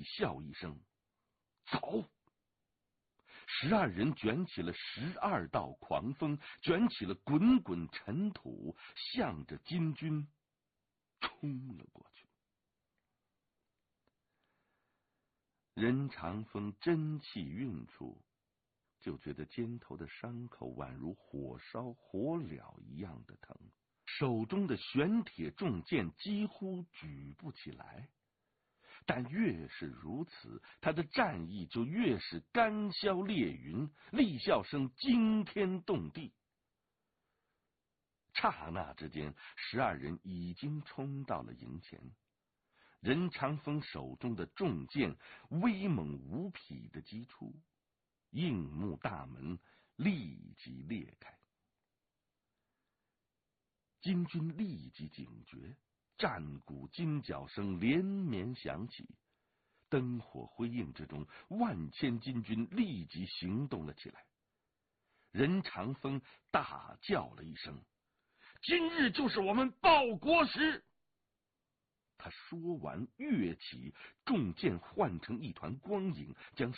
笑一声，走。12人卷起了12道狂风，卷起了滚滚尘土，向着金军冲了过去。任长风真气运出，就觉得肩头的伤口宛如火烧火燎一样的疼，手中的玄铁重剑几乎举不起来。但越是如此，他的战意就越是干霄裂云，厉笑声惊天动地。刹那之间，12人已经冲到了营前。任长风手中的重剑威猛无匹的击出，硬木大门立即裂开。金军立即警觉，战鼓金角声连绵响起，灯火辉映之中，万千金军立即行动了起来。任长风大叫了一声：“今日就是我们报国时！”他说完跃起，重剑换成一团光影，将